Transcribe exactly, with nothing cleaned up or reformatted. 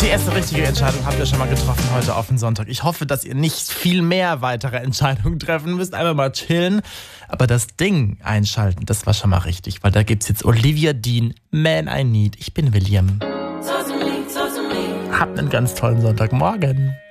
Die erste richtige Entscheidung habt ihr schon mal getroffen heute auf den Sonntag. Ich hoffe, dass ihr nicht viel mehr weitere Entscheidungen treffen müsst. Einfach mal chillen. Aber das Ding einschalten, das war schon mal richtig. Weil da gibt's jetzt Olivia Dean, Man I Need. Ich bin William. Habt einen ganz tollen Sonntagmorgen.